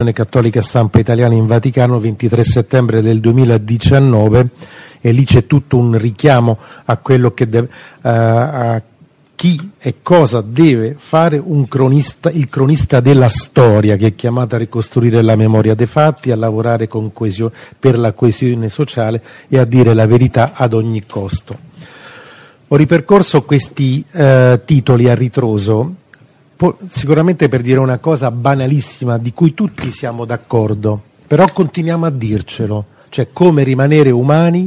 Cattolica Stampa Italiana in Vaticano, 23 settembre del 2019, e lì c'è tutto un richiamo a quello che a chi e cosa deve fare un cronista, il cronista della storia, che è chiamato a ricostruire la memoria dei fatti, a lavorare con per la coesione sociale e a dire la verità ad ogni costo. Ho ripercorso questi titoli a ritroso, sicuramente per dire una cosa banalissima di cui tutti siamo d'accordo, però continuiamo a dircelo, cioè come rimanere umani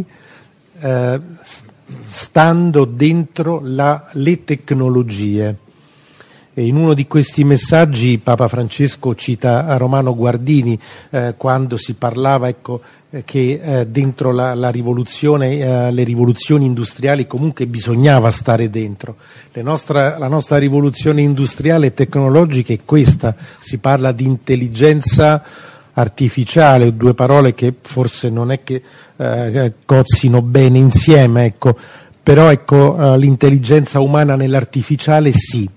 stando dentro le tecnologie. E in uno di questi messaggi Papa Francesco cita Romano Guardini quando si parlava, che dentro la rivoluzione, le rivoluzioni industriali comunque bisognava stare dentro. La nostra rivoluzione industriale e tecnologica è questa, si parla di intelligenza artificiale, due parole che forse non è che cozzino bene insieme, però l'intelligenza umana nell'artificiale sì,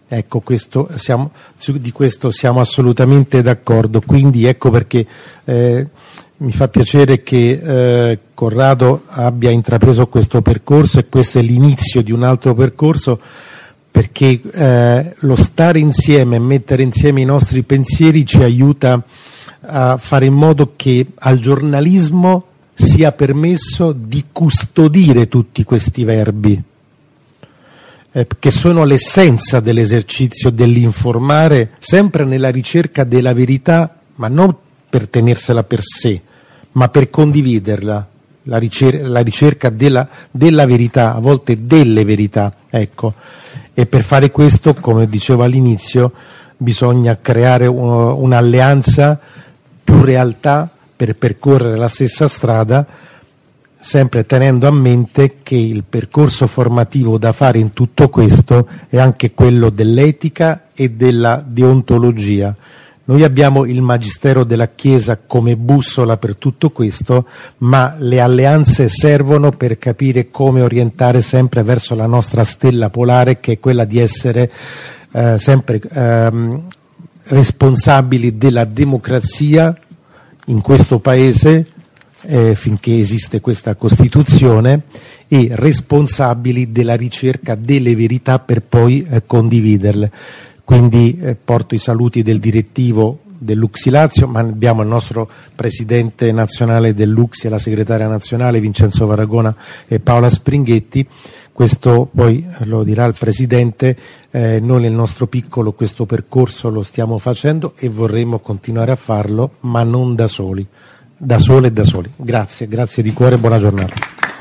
di questo siamo assolutamente d'accordo. Quindi ecco perché mi fa piacere che Corrado abbia intrapreso questo percorso, e questo è l'inizio di un altro percorso, perché lo stare insieme e mettere insieme i nostri pensieri ci aiuta a fare in modo che al giornalismo sia permesso di custodire tutti questi verbi, che sono l'essenza dell'esercizio dell'informare, sempre nella ricerca della verità, ma non per tenersela per sé, ma per condividerla, la ricerca della verità, a volte delle verità, E per fare questo, come dicevo all'inizio, bisogna creare un'alleanza, più realtà per percorrere la stessa strada, sempre tenendo a mente che il percorso formativo da fare in tutto questo è anche quello dell'etica e della deontologia. Noi abbiamo il Magistero della Chiesa come bussola per tutto questo, ma le alleanze servono per capire come orientare sempre verso la nostra stella polare, che è quella di essere sempre responsabili della democrazia in questo Paese, finché esiste questa Costituzione, e responsabili della ricerca delle verità per poi condividerle. Quindi porto i saluti del direttivo dell'Uxi Lazio, ma abbiamo il nostro presidente nazionale dell'Uxi e la segretaria nazionale Vincenzo Varagona e Paola Springhetti. Questo poi lo dirà il presidente, noi nel nostro piccolo questo percorso lo stiamo facendo e vorremmo continuare a farlo, ma non da soli, da sole e da soli. Grazie di cuore, buona giornata.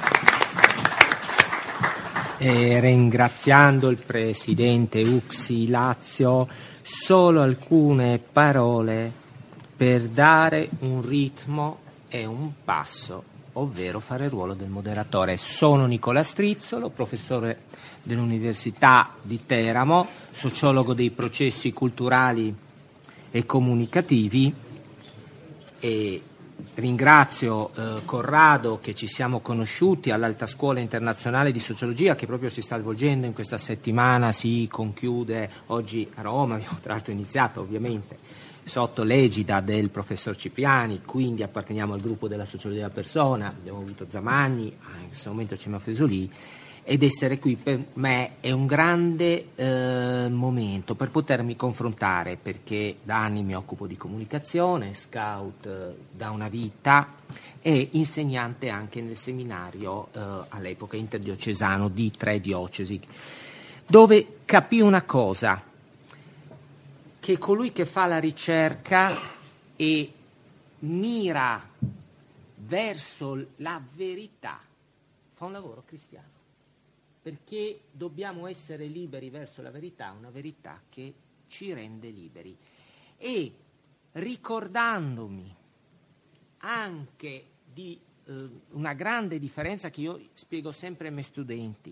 Ringraziando il presidente Uxi Lazio, solo alcune parole per dare un ritmo e un passo, ovvero fare il ruolo del moderatore. Sono Nicola Strizzolo, professore dell'Università di Teramo, sociologo dei processi culturali e comunicativi, e ringrazio Corrado, che ci siamo conosciuti all'Alta Scuola Internazionale di Sociologia, che proprio si sta svolgendo in questa settimana, si conchiude oggi a Roma. Abbiamo tra l'altro iniziato ovviamente sotto l'egida del professor Cipriani, quindi apparteniamo al gruppo della sociologia della persona. Abbiamo avuto Zamagni, in questo momento c'è Fesolì, ed essere qui per me è un grande momento per potermi confrontare, perché da anni mi occupo di comunicazione, scout da una vita e insegnante anche nel seminario all'epoca interdiocesano di 3 diocesi, dove capì una cosa, che colui che fa la ricerca e mira verso la verità fa un lavoro cristiano, perché dobbiamo essere liberi verso la verità, una verità che ci rende liberi. E ricordandomi anche di una grande differenza che io spiego sempre ai miei studenti,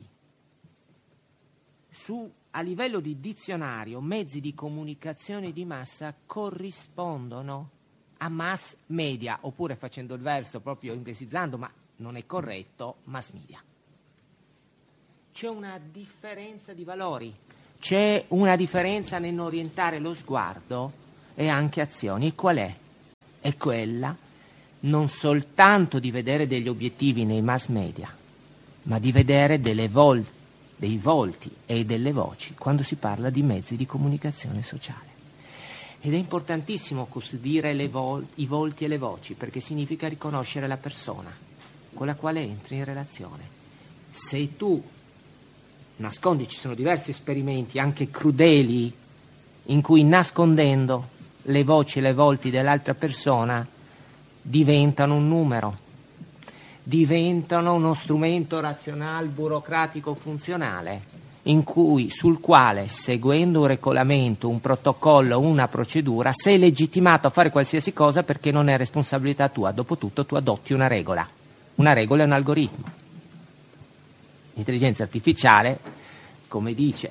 a livello di dizionario, mezzi di comunicazione di massa corrispondono a mass media, oppure, facendo il verso proprio inglesizzando, ma non è corretto, mass media. C'è una differenza di valori, c'è una differenza nell'orientare lo sguardo e anche azioni. E qual è? è quella non soltanto di vedere degli obiettivi nei mass media, ma di vedere dei volti e delle voci quando si parla di mezzi di comunicazione sociale. Ed è importantissimo custodire i volti e le voci, perché significa riconoscere la persona con la quale entri in relazione. Se tu nascondi, ci sono diversi esperimenti, anche crudeli, in cui nascondendo le voci e le volti dell'altra persona diventano un numero, diventano uno strumento razionale, burocratico, funzionale, sul quale, seguendo un regolamento, un protocollo, una procedura, sei legittimato a fare qualsiasi cosa perché non è responsabilità tua. Dopotutto tu adotti una regola. Una regola è un algoritmo. L'intelligenza artificiale, come dice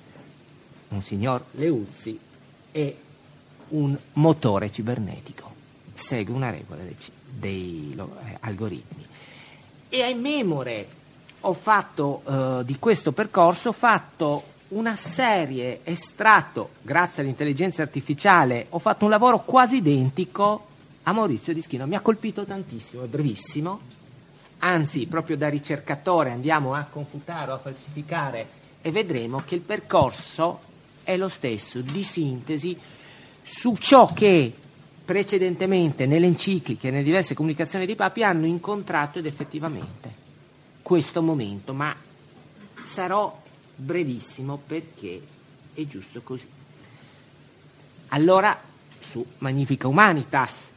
un signor Leuzzi, è un motore cibernetico. Segue una regola dei algoritmi. E a memore ho fatto di questo percorso, ho fatto una serie estratto, grazie all'intelligenza artificiale, ho fatto un lavoro quasi identico a Maurizio Dischino. Mi ha colpito tantissimo, è brevissimo, anzi proprio da ricercatore andiamo a confutare o a falsificare e vedremo che il percorso è lo stesso, di sintesi su ciò che precedentemente nelle encicliche e nelle diverse comunicazioni di papi hanno incontrato ed effettivamente questo momento, ma sarò brevissimo perché è giusto così. Allora, su Magnifica Humanitas,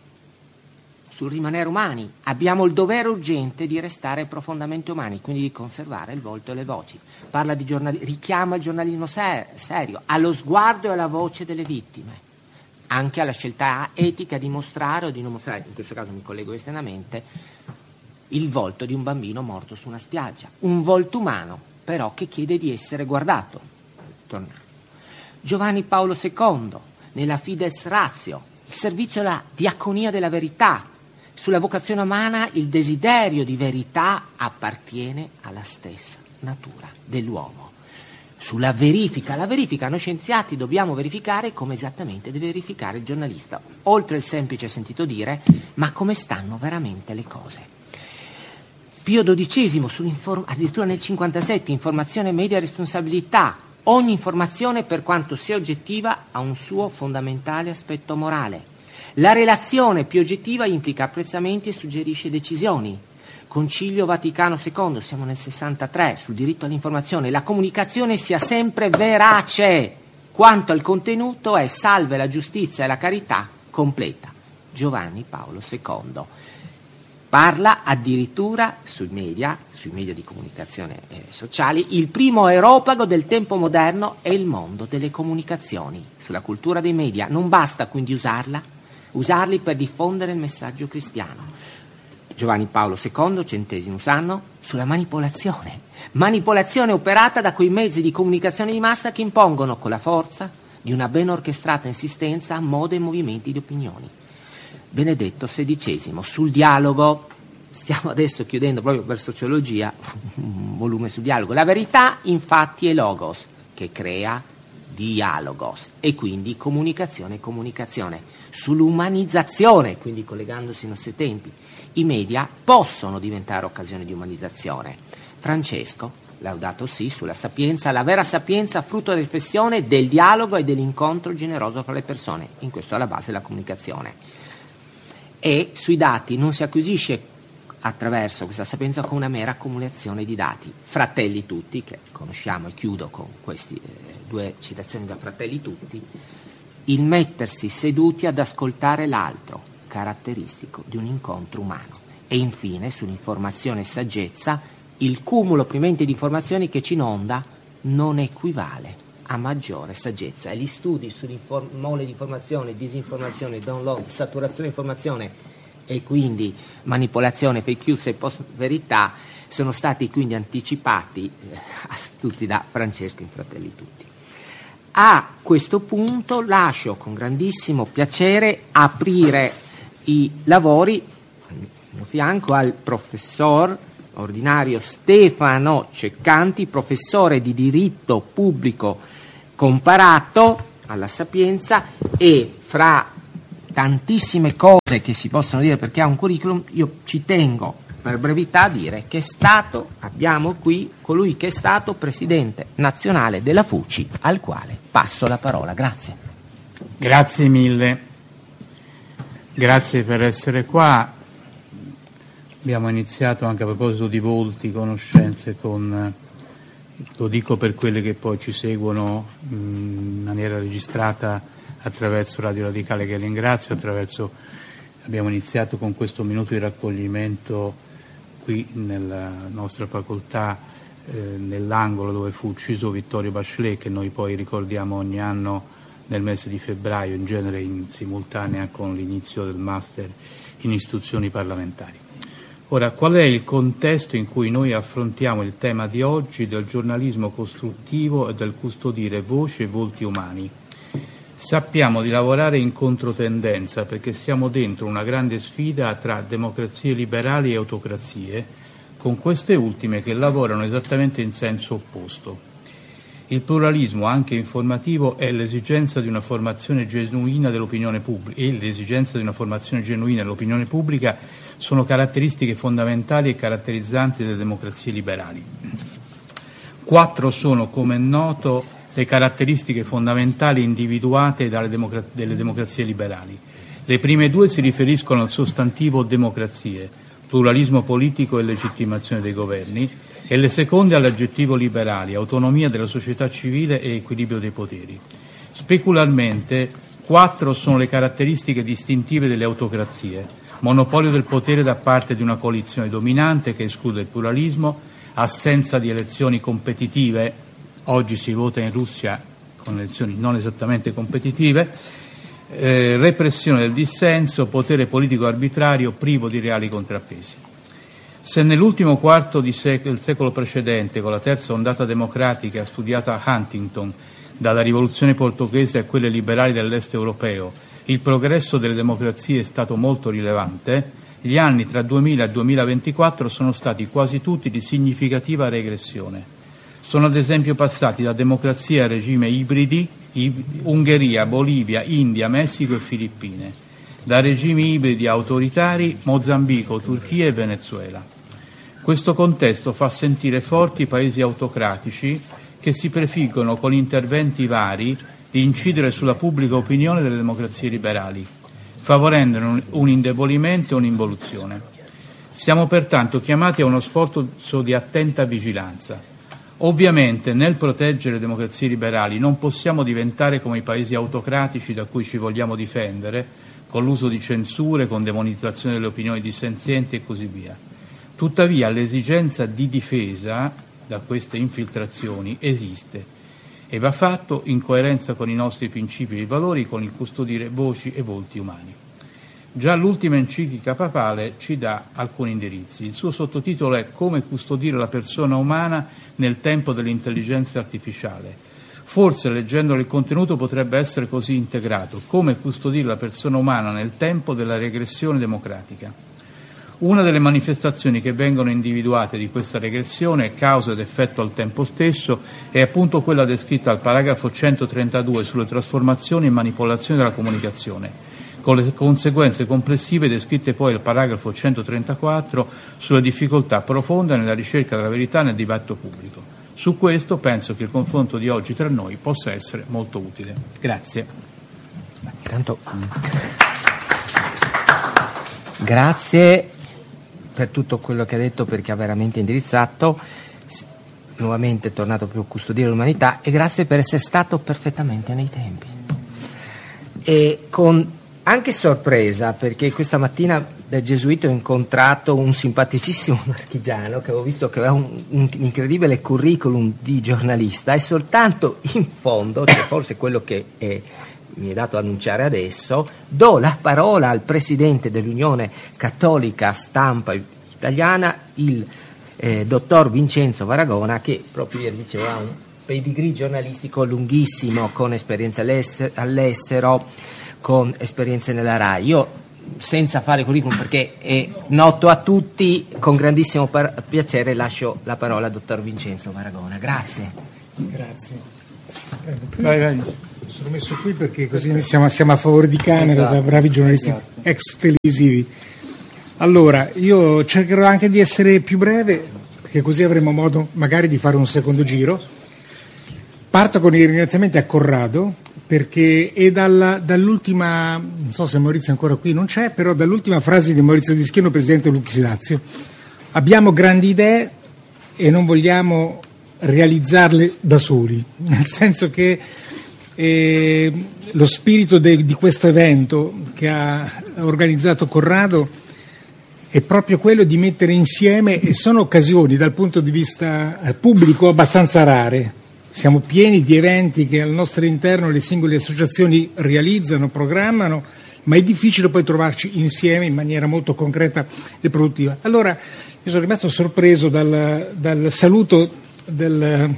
sul rimanere umani, abbiamo il dovere urgente di restare profondamente umani, quindi di conservare il volto e le voci. Parla di richiama il giornalismo serio, allo sguardo e alla voce delle vittime, anche alla scelta etica di mostrare o di non mostrare, in questo caso mi collego esternamente, il volto di un bambino morto su una spiaggia, un volto umano però che chiede di essere guardato. Tornando. Giovanni Paolo II, nella Fides Ratio, il servizio alla diaconia della verità, sulla vocazione umana il desiderio di verità appartiene alla stessa natura dell'uomo. Sulla verifica, la verifica, noi scienziati dobbiamo verificare come esattamente deve verificare il giornalista, oltre il semplice sentito dire, ma come stanno veramente le cose. Pio XII, addirittura nel 1957, informazione, media, responsabilità. Ogni informazione, per quanto sia oggettiva, ha un suo fondamentale aspetto morale. La relazione più oggettiva implica apprezzamenti e suggerisce decisioni. Concilio Vaticano II, siamo nel 63, sul diritto all'informazione. La comunicazione sia sempre verace, quanto al contenuto è salve la giustizia e la carità completa. Giovanni Paolo II. Parla addirittura sui media di comunicazione sociali, il primo aeropago del tempo moderno è il mondo delle comunicazioni, sulla cultura dei media. Non basta quindi usarli per diffondere il messaggio cristiano. Giovanni Paolo II, centesimus anno, sulla manipolazione operata da quei mezzi di comunicazione di massa che impongono con la forza di una ben orchestrata insistenza mode e movimenti di opinioni. Benedetto XVI, sul dialogo, stiamo adesso chiudendo proprio per sociologia un volume sul dialogo. La verità infatti è logos, che crea dialogos, e quindi comunicazione. Sull'umanizzazione, quindi collegandosi ai nostri tempi, i media possono diventare occasione di umanizzazione. Francesco, Laudato Si, sulla sapienza, la vera sapienza frutto della riflessione, del dialogo e dell'incontro generoso fra le persone, in questo è alla base la comunicazione. E sui dati non si acquisisce attraverso questa sapienza con una mera accumulazione di dati. Fratelli Tutti, che conosciamo, e chiudo con queste due citazioni da Fratelli Tutti, il mettersi seduti ad ascoltare l'altro, caratteristico di un incontro umano. E infine, sull'informazione e saggezza, il cumulo opprimente di informazioni che ci inonda non equivale a maggiore saggezza, e gli studi sull'mole di informazione, disinformazione, download, saturazione di informazione e quindi manipolazione, fake news e post-verità sono stati quindi anticipati tutti da Francesco in Fratelli Tutti. A questo punto lascio con grandissimo piacere aprire i lavori al mio fianco al professor ordinario Stefano Ceccanti, professore di diritto pubblico comparato alla Sapienza, e fra tantissime cose che si possono dire perché ha un curriculum, io ci tengo per brevità a dire che abbiamo qui colui che è stato presidente nazionale della FUCI, al quale passo la parola. Grazie. Grazie mille, grazie per essere qua. Abbiamo iniziato anche a proposito di volti, conoscenze lo dico per quelle che poi ci seguono in maniera registrata attraverso Radio Radicale, che ringrazio, abbiamo iniziato con questo minuto di raccoglimento qui nella nostra facoltà, nell'angolo dove fu ucciso Vittorio Bachelet, che noi poi ricordiamo ogni anno nel mese di febbraio, in genere in simultanea con l'inizio del master in istituzioni parlamentari. Ora, qual è il contesto in cui noi affrontiamo il tema di oggi del giornalismo costruttivo e del custodire voci e volti umani? Sappiamo di lavorare in controtendenza perché siamo dentro una grande sfida tra democrazie liberali e autocrazie, con queste ultime che lavorano esattamente in senso opposto. Il pluralismo, anche informativo, è l'esigenza di una formazione genuina dell'opinione pubblica sono caratteristiche fondamentali e caratterizzanti delle democrazie liberali. 4 sono, come è noto, le caratteristiche fondamentali individuate delle democrazie liberali. Le prime 2 si riferiscono al sostantivo democrazie, pluralismo politico e legittimazione dei governi, e le seconde all'aggettivo liberali, autonomia della società civile e equilibrio dei poteri. Specularmente, 4 sono le caratteristiche distintive delle autocrazie: monopolio del potere da parte di una coalizione dominante che esclude il pluralismo, assenza di elezioni competitive, oggi si vota in Russia con elezioni non esattamente competitive, repressione del dissenso, potere politico arbitrario privo di reali contrappesi. Se nell'ultimo quarto del secolo precedente, con la terza ondata democratica studiata a Huntington, dalla rivoluzione portoghese a quelle liberali dell'est europeo, il progresso delle democrazie è stato molto rilevante, gli anni tra 2000 e 2024 sono stati quasi tutti di significativa regressione. Sono ad esempio passati da democrazia a regime ibridi, Ungheria, Bolivia, India, Messico e Filippine, da regimi ibridi autoritari, Mozambico, Turchia e Venezuela. Questo contesto fa sentire forti i paesi autocratici che si prefiggono con interventi vari di incidere sulla pubblica opinione delle democrazie liberali, favorendone un indebolimento e un'involuzione. Siamo pertanto chiamati a uno sforzo di attenta vigilanza. Ovviamente nel proteggere le democrazie liberali non possiamo diventare come i paesi autocratici da cui ci vogliamo difendere, con l'uso di censure, con demonizzazione delle opinioni dissenzienti e così via. Tuttavia l'esigenza di difesa da queste infiltrazioni esiste e va fatto in coerenza con i nostri principi e valori, con il custodire voci e volti umani. Già l'ultima enciclica papale ci dà alcuni indirizzi. Il suo sottotitolo è Come custodire la persona umana nel tempo dell'intelligenza artificiale. Forse leggendolo il contenuto potrebbe essere così integrato: come custodire la persona umana nel tempo della regressione democratica. Una delle manifestazioni che vengono individuate di questa regressione, causa ed effetto al tempo stesso, è appunto quella descritta al paragrafo 132 sulle trasformazioni e manipolazioni della comunicazione, con le conseguenze complessive descritte poi al paragrafo 134 sulle difficoltà profonde nella ricerca della verità nel dibattito pubblico. Su questo penso che il confronto di oggi tra noi possa essere molto utile. Grazie. Grazie per tutto quello che ha detto, perché ha veramente indirizzato, nuovamente è tornato più a custodire l'umanità, e grazie per essere stato perfettamente nei tempi. E con anche sorpresa, perché questa mattina da Gesuito ho incontrato un simpaticissimo marchigiano che avevo visto che aveva un incredibile curriculum di giornalista, e soltanto in fondo, cioè forse quello che mi è dato annunciare adesso, do la parola al presidente dell'Unione Cattolica Stampa Italiana, il dottor Vincenzo Varagona, che proprio ieri diceva ha un pedigree giornalistico lunghissimo, con esperienze all'estero, con esperienze nella RAI. Io, senza fare curriculum perché è noto a tutti, con grandissimo piacere lascio la parola al dottor Vincenzo Varagona. Grazie. Grazie. Vai. sono messo qui perché così siamo a favore di camera, da bravi giornalisti ex televisivi. Allora, io cercherò anche di essere più breve, perché così avremo modo magari di fare un secondo giro. Parto con i ringraziamenti a Corrado, perché è dall'ultima, non so se Maurizio è ancora qui, non c'è, però dall'ultima frase di Maurizio Di Schieno, presidente dell'Uxi Lazio: abbiamo grandi idee e non vogliamo realizzarle da soli, nel senso che lo spirito di questo evento che ha organizzato Corrado è proprio quello di mettere insieme, e sono occasioni dal punto di vista pubblico abbastanza rare. Siamo pieni di eventi che al nostro interno le singole associazioni realizzano, programmano, ma è difficile poi trovarci insieme in maniera molto concreta e produttiva. Allora, io sono rimasto sorpreso dal saluto del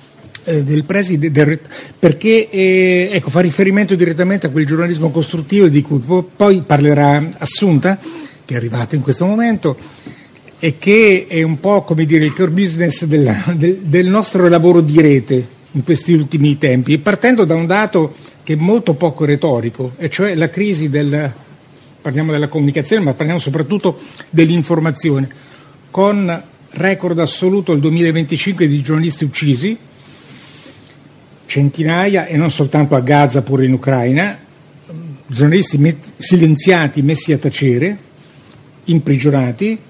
preside, perché ecco, fa riferimento direttamente a quel giornalismo costruttivo di cui poi parlerà Assunta, che è arrivata in questo momento, e che è un po', come dire, il core business del nostro lavoro di rete in questi ultimi tempi, partendo da un dato che è molto poco retorico, e cioè la crisi parliamo della comunicazione, ma parliamo soprattutto dell'informazione, con record assoluto il 2025 di giornalisti uccisi, centinaia, e non soltanto a Gaza, pure in Ucraina, giornalisti silenziati, messi a tacere, imprigionati,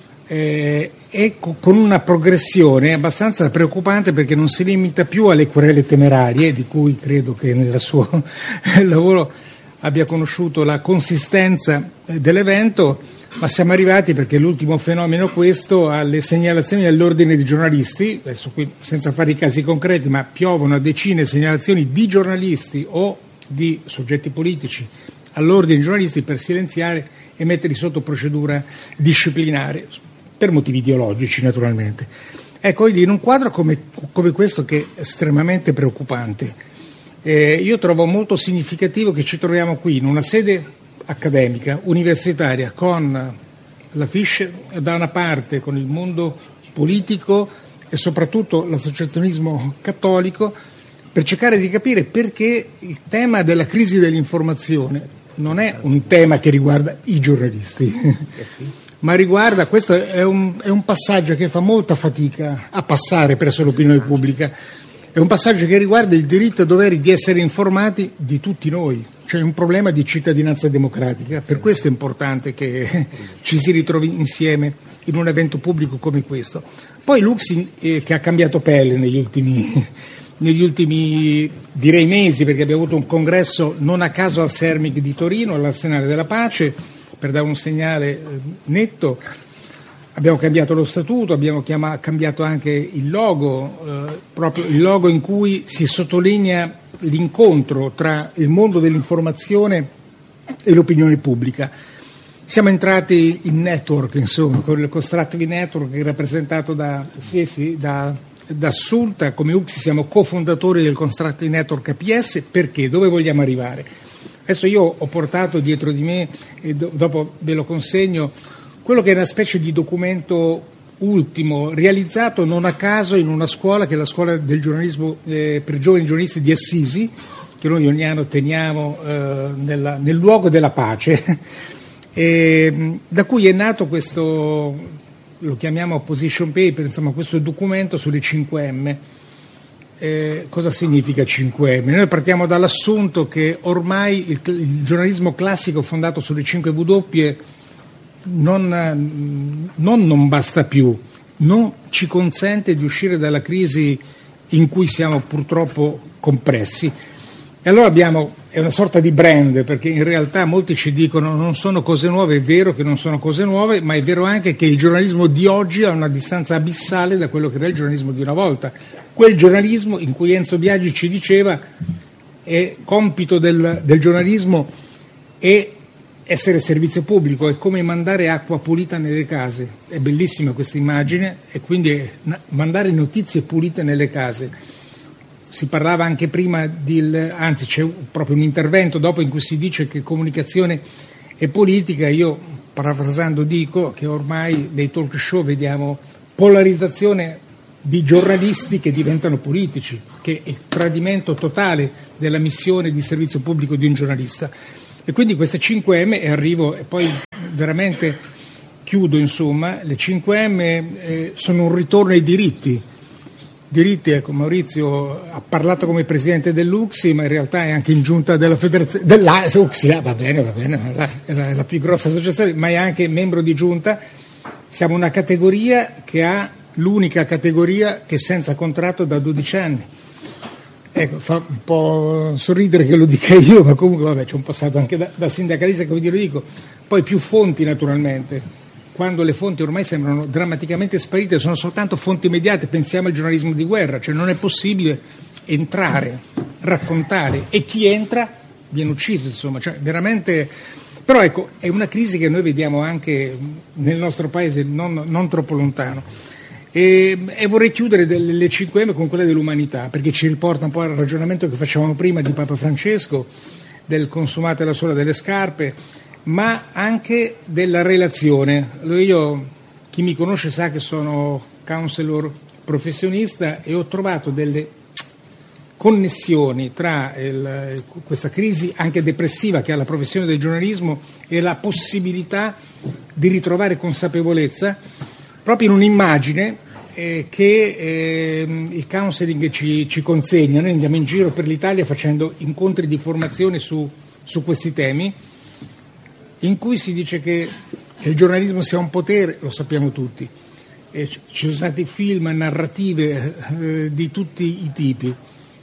e con una progressione abbastanza preoccupante, perché non si limita più alle querele temerarie, di cui credo che nel suo lavoro abbia conosciuto la consistenza dell'evento, ma siamo arrivati, perché l'ultimo fenomeno questo, alle segnalazioni all'ordine di giornalisti. Adesso qui senza fare i casi concreti, ma piovono a decine segnalazioni di giornalisti o di soggetti politici all'ordine di giornalisti per silenziare e metterli sotto procedura disciplinare, per motivi ideologici naturalmente. Ecco, in un quadro come questo, che è estremamente preoccupante, io trovo molto significativo che ci troviamo qui in una sede accademica, universitaria, con la Fischer da una parte, con il mondo politico e soprattutto l'associazionismo cattolico, per cercare di capire perché il tema della crisi dell'informazione non è un tema che riguarda i giornalisti, ma riguarda, questo è un passaggio che fa molta fatica a passare presso l'opinione pubblica, è un passaggio che riguarda il diritto e dovere di essere informati di tutti noi, cioè un problema di cittadinanza democratica. Per questo è importante che ci si ritrovi insieme in un evento pubblico come questo. Poi l'Uxi, che ha cambiato pelle negli ultimi direi mesi, perché abbiamo avuto un congresso non a caso al Sermic di Torino, all'Arsenale della Pace, per dare un segnale netto. Abbiamo cambiato lo statuto, abbiamo cambiato anche il logo, proprio il logo in cui si sottolinea l'incontro tra il mondo dell'informazione e l'opinione pubblica. Siamo entrati in network, insomma, con il Constructive Network, che è rappresentato da Assunta. Come UXI siamo cofondatori del Constructive Network APS. Perché? Dove vogliamo arrivare? Adesso io ho portato dietro di me, e dopo ve lo consegno, quello che è una specie di documento ultimo, realizzato non a caso in una scuola, che è la scuola del giornalismo per giovani giornalisti di Assisi, che noi ogni anno teniamo nel luogo della pace, da cui è nato questo, lo chiamiamo position paper, insomma questo documento sulle 5M. Cosa significa 5M? Noi partiamo dall'assunto che ormai il giornalismo classico fondato sulle 5W non basta più, non ci consente di uscire dalla crisi in cui siamo purtroppo compressi. E allora è una sorta di brand, perché in realtà molti ci dicono non sono cose nuove. È vero che non sono cose nuove, ma è vero anche che il giornalismo di oggi ha una distanza abissale da quello che era il giornalismo di una volta. Quel giornalismo in cui Enzo Biagi ci diceva è compito del giornalismo e essere servizio pubblico, è come mandare acqua pulita nelle case. È bellissima questa immagine, e quindi mandare notizie pulite nelle case. Si parlava anche prima anzi c'è proprio un intervento dopo in cui si dice che comunicazione e politica. Io, parafrasando, dico che ormai nei talk show vediamo polarizzazione di giornalisti che diventano politici, che è il tradimento totale della missione di servizio pubblico di un giornalista. E quindi queste 5M, e arrivo e poi veramente chiudo, insomma, le 5M sono un ritorno ai diritti, ecco, Maurizio ha parlato come presidente dell'UXI, ma in realtà è anche in giunta della federazione dell'UXI, va bene, è la più grossa associazione, ma è anche membro di giunta. Siamo una categoria che ha l'unica categoria che è senza contratto da 12 anni. Ecco, fa un po' sorridere che lo dica io, ma comunque vabbè, c'è un passato anche da sindacalista, come lo dico. Poi più fonti, naturalmente. Quando le fonti ormai sembrano drammaticamente sparite, sono soltanto fonti immediate, pensiamo al giornalismo di guerra, cioè non è possibile entrare, raccontare, e chi entra viene ucciso, insomma, cioè veramente. Però ecco, è una crisi che noi vediamo anche nel nostro paese, non troppo lontano. E vorrei chiudere le 5M con quella dell'umanità, perché ci riporta un po' al ragionamento che facevamo prima di Papa Francesco, del consumate la suola delle scarpe, ma anche della relazione. Io, chi mi conosce sa che sono counselor professionista e ho trovato delle connessioni tra questa crisi anche depressiva che ha la professione del giornalismo e la possibilità di ritrovare consapevolezza proprio in un'immagine che il counseling ci consegna. Noi andiamo in giro per l'Italia facendo incontri di formazione su questi temi, in cui si dice che il giornalismo sia un potere, lo sappiamo tutti, ci sono stati film, narrative di tutti i tipi,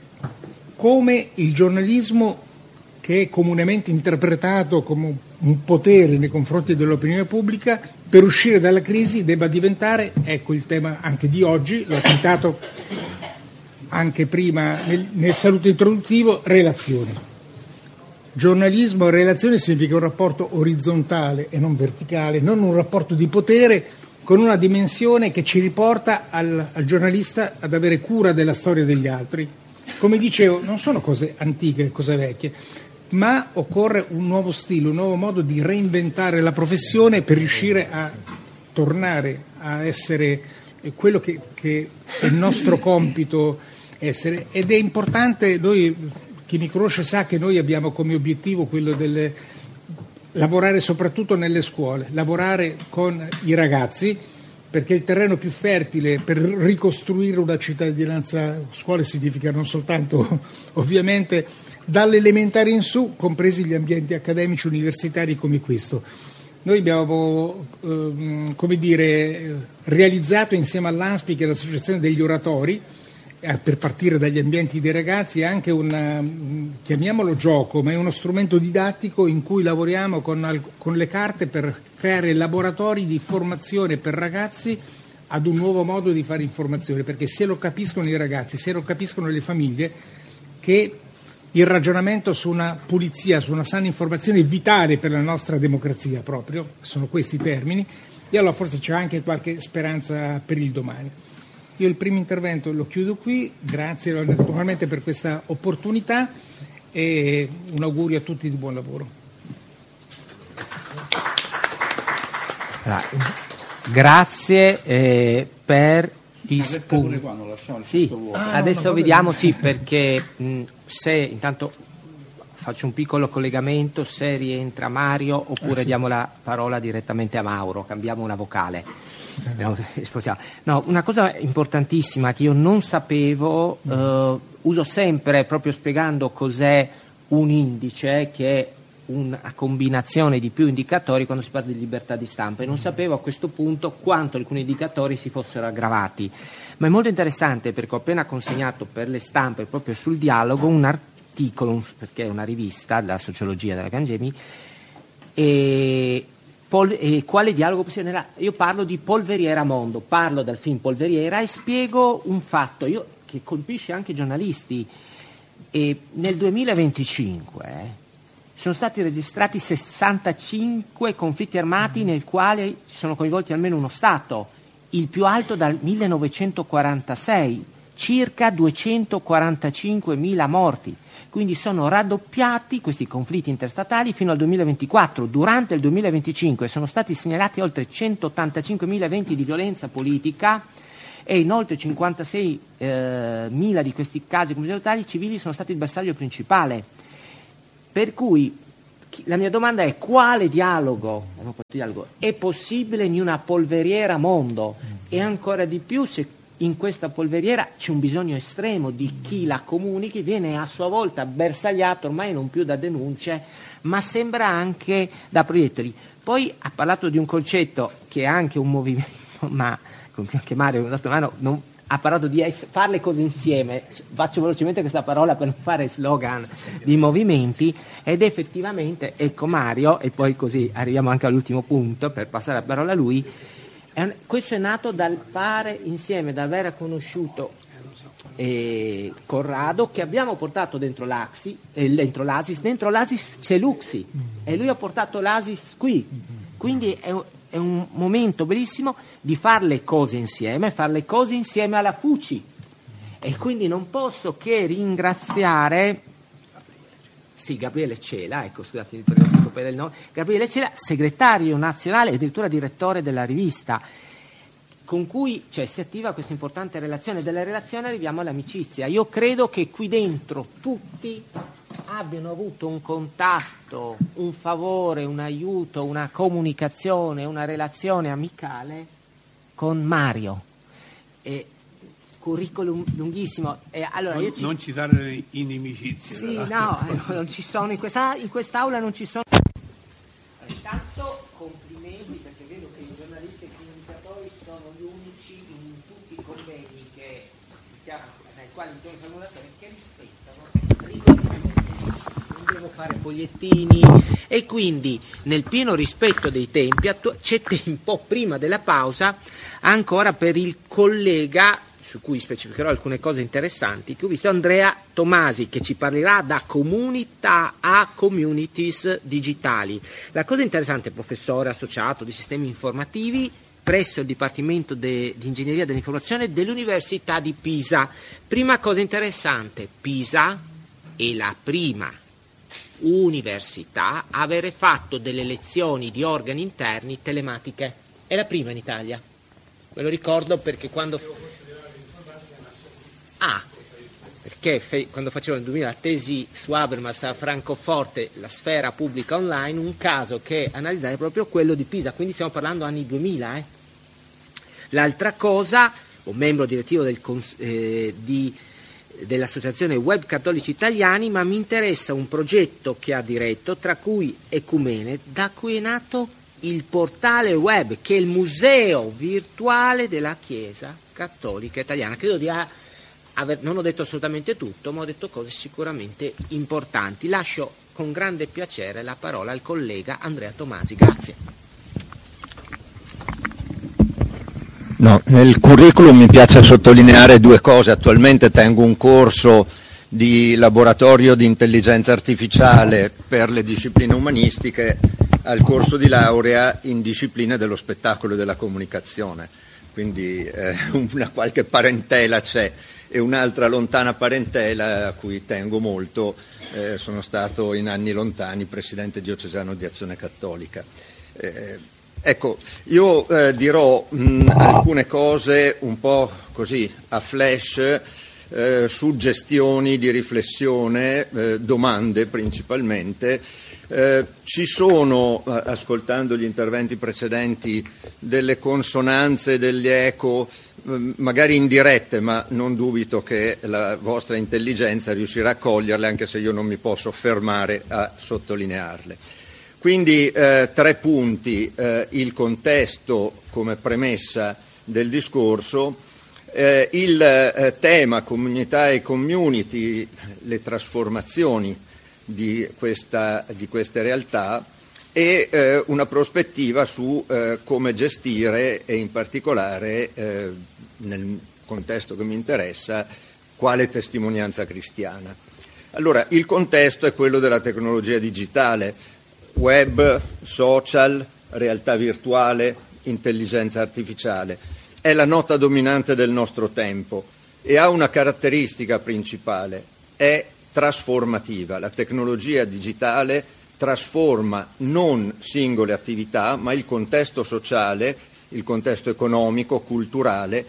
come il giornalismo, che è comunemente interpretato come un potere nei confronti dell'opinione pubblica, per uscire dalla crisi debba diventare, ecco il tema anche di oggi, l'ho citato anche prima nel saluto introduttivo, relazioni. Giornalismo e relazione significa un rapporto orizzontale e non verticale, non un rapporto di potere, con una dimensione che ci riporta al giornalista ad avere cura della storia degli altri. Come dicevo, non sono cose antiche, cose vecchie, ma occorre un nuovo stile, un nuovo modo di reinventare la professione per riuscire a tornare a essere quello che è il nostro compito essere. Ed è importante, chi mi conosce sa che noi abbiamo come obiettivo quello del lavorare soprattutto nelle scuole, lavorare con i ragazzi, perché il terreno più fertile per ricostruire una cittadinanza, scuole significa non soltanto ovviamente dall'elementare in su, compresi gli ambienti accademici universitari come questo. Noi abbiamo realizzato insieme all'ANSPI, che è l'associazione degli oratori, per partire dagli ambienti dei ragazzi, anche chiamiamolo gioco, ma è uno strumento didattico in cui lavoriamo con le carte per creare laboratori di formazione per ragazzi ad un nuovo modo di fare informazione, perché se lo capiscono i ragazzi, se lo capiscono le famiglie, che il ragionamento su una pulizia, su una sana informazione è vitale per la nostra democrazia proprio, sono questi i termini, e allora forse c'è anche qualche speranza per il domani. Io il primo intervento lo chiudo qui, grazie naturalmente per questa opportunità e un augurio a tutti di buon lavoro. Grazie per i spunti. Sì, adesso vediamo, sì, perché se intanto faccio un piccolo collegamento, se rientra Mario oppure diamo la parola direttamente a Mauro, cambiamo una vocale. No, una cosa importantissima che io non sapevo, uso sempre proprio spiegando cos'è un indice, che è una combinazione di più indicatori quando si parla di libertà di stampa, e non sapevo a questo punto quanto alcuni indicatori si fossero aggravati, ma è molto interessante perché ho appena consegnato per le stampe proprio sul dialogo un articolo, perché è una rivista della sociologia della Cangemi, e quale dialogo possibile? Io parlo di Polveriera Mondo, parlo del film Polveriera e spiego un fatto che colpisce anche i giornalisti. E nel 2025 sono stati registrati 65 conflitti armati nel quale sono coinvolti almeno uno Stato, il più alto dal 1946, circa 245.000 morti. Quindi sono raddoppiati questi conflitti interstatali fino al 2024. Durante il 2025 sono stati segnalati oltre 185.000 eventi di violenza politica e in oltre 56.000 di questi casi comunitari civili sono stati il bersaglio principale. Per cui la mia domanda è: quale dialogo è possibile in una polveriera mondo? E ancora di più se in questa polveriera c'è un bisogno estremo di chi la comunichi, viene a sua volta bersagliato ormai non più da denunce, ma sembra anche da proiettili. Poi ha parlato di un concetto che è anche un movimento, ma anche Mario ha parlato di fare le cose insieme. Faccio velocemente questa parola per non fare slogan di movimenti, ed effettivamente, ecco Mario, e poi così arriviamo anche all'ultimo punto per passare la parola a lui. Questo è nato dal fare insieme, da aver conosciuto Corrado, che abbiamo portato dentro l'ASIS. Dentro l'ASIS c'è l'UXI e lui ha portato l'ASIS qui, quindi è un momento bellissimo di fare le cose insieme alla FUCI, e quindi non posso che ringraziare Gabriele Cela, scusate per il nome, Gabriele Cela, segretario nazionale e addirittura direttore della rivista, con cui si attiva questa importante relazione. Dalla relazione arriviamo all'amicizia. Io credo che qui dentro tutti abbiano avuto un contatto, un favore, un aiuto, una comunicazione, una relazione amicale con Mario. Curriculum lunghissimo. Allora non citare le inimicizie. Sì, no, non ci sono, in quest'aula non ci sono. Intanto complimenti, perché vedo che i giornalisti e i comunicatori sono gli unici in tutti i convegni nei quali il formulatore che rispettano, non devo fare fogliettini, e quindi nel pieno rispetto dei tempi c'è tempo prima della pausa ancora per il collega, su cui specificherò alcune cose interessanti, che ho visto, Andrea Tomasi, che ci parlerà da comunità a communities digitali. La cosa interessante, professore associato di sistemi informativi presso il Dipartimento di Ingegneria dell'Informazione dell'Università di Pisa. Prima cosa interessante, Pisa è la prima università a avere fatto delle lezioni di organi interni telematiche. È la prima in Italia. Ve lo ricordo perché quando facevo nel 2000 la tesi su Habermas a Francoforte, la sfera pubblica online, un caso che analizzare è proprio quello di Pisa, quindi stiamo parlando anni 2000. L'altra cosa, un membro direttivo dell'associazione Web Cattolici Italiani, ma mi interessa un progetto che ha diretto, tra cui Ecumene, da cui è nato il portale web, che è il museo virtuale della Chiesa Cattolica Italiana. Credo non ho detto assolutamente tutto, ma ho detto cose sicuramente importanti. Lascio con grande piacere la parola al collega Andrea Tomasi. Grazie. No, nel curriculum mi piace sottolineare due cose. Attualmente tengo un corso di laboratorio di intelligenza artificiale per le discipline umanistiche al corso di laurea in discipline dello spettacolo e della comunicazione, quindi una qualche parentela c'è. E un'altra lontana parentela a cui tengo molto, sono stato in anni lontani presidente diocesano di Azione Cattolica. Ecco, io dirò alcune cose un po' così a flash, suggestioni di riflessione, domande principalmente. Ci sono, ascoltando gli interventi precedenti, delle consonanze, degli eco, magari indirette, ma non dubito che la vostra intelligenza riuscirà a coglierle, anche se io non mi posso fermare a sottolinearle. Quindi 3 punti, il contesto come premessa del discorso, il tema comunità e community, le trasformazioni di queste realtà, e una prospettiva su come gestire, e in particolare nel contesto che mi interessa, quale testimonianza cristiana. Allora, il contesto è quello della tecnologia digitale, web, social, realtà virtuale, intelligenza artificiale. È la nota dominante del nostro tempo e ha una caratteristica principale: è trasformativa. La tecnologia digitale trasforma non singole attività, ma il contesto sociale, il contesto economico, culturale,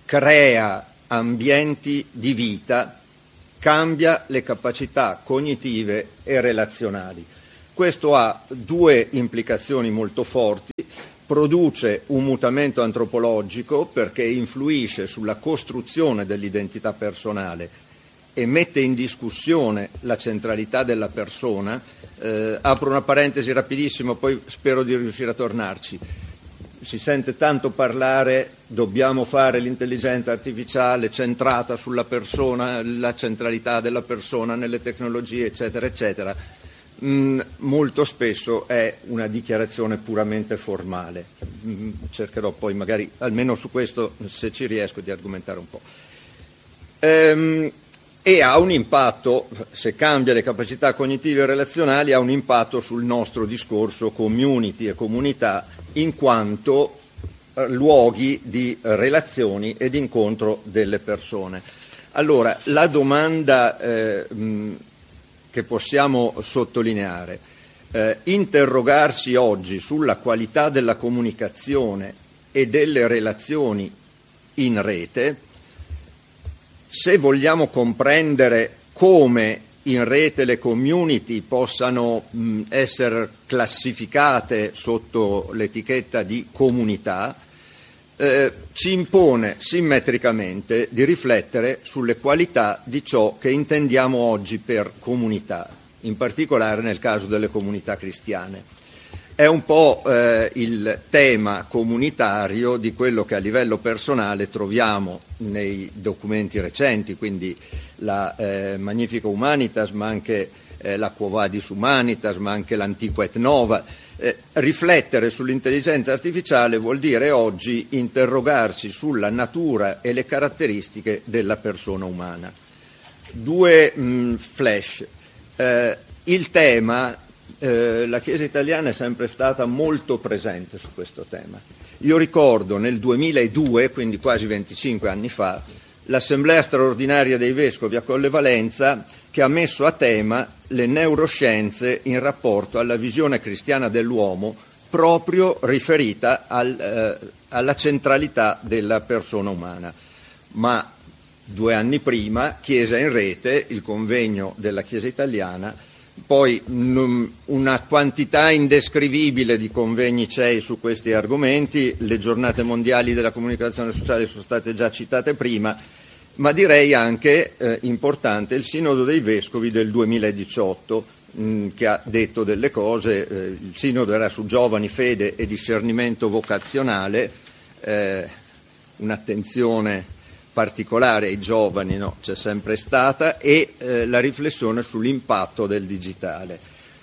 crea ambienti di vita, cambia le capacità cognitive e relazionali. Questo ha due implicazioni molto forti: produce un mutamento antropologico perché influisce sulla costruzione dell'identità personale e mette in discussione la centralità della persona. Apro una parentesi rapidissimo, poi spero di riuscire a tornarci. Si sente tanto parlare, dobbiamo fare l'intelligenza artificiale centrata sulla persona, la centralità della persona nelle tecnologie, eccetera, eccetera. Molto spesso è una dichiarazione puramente formale. Cercherò poi magari, almeno su questo, se ci riesco, di argomentare un po'. E ha un impatto, se cambia le capacità cognitive e relazionali, ha un impatto sul nostro discorso community e comunità, in quanto luoghi di relazioni e di incontro delle persone. Allora, la domanda che possiamo sottolineare, interrogarsi oggi sulla qualità della comunicazione e delle relazioni in rete, se vogliamo comprendere come in rete le community possano essere classificate sotto l'etichetta di comunità, ci impone simmetricamente di riflettere sulle qualità di ciò che intendiamo oggi per comunità, in particolare nel caso delle comunità cristiane. È un po' il tema comunitario di quello che a livello personale troviamo nei documenti recenti, quindi la Magnifica Humanitas, ma anche la Quo Vadis Humanitas, ma anche l'Antiqua et Nova. Riflettere sull'intelligenza artificiale vuol dire oggi interrogarsi sulla natura e le caratteristiche della persona umana. Due flash. Il tema, la Chiesa italiana è sempre stata molto presente su questo tema. Io ricordo nel 2002, quindi quasi 25 anni fa, l'Assemblea straordinaria dei Vescovi a Colle Valenza, che ha messo a tema le neuroscienze in rapporto alla visione cristiana dell'uomo, proprio riferita alla centralità della persona umana. Ma 2 anni prima, Chiesa in Rete, il convegno della Chiesa italiana, poi una quantità indescrivibile di convegni CEI su questi argomenti, le giornate mondiali della comunicazione sociale sono state già citate prima, ma direi anche importante il Sinodo dei Vescovi del 2018, che ha detto delle cose. Il Sinodo era su giovani, fede e discernimento vocazionale, un'attenzione particolare ai giovani, no? C'è sempre stata, e la riflessione sull'impatto del digitale.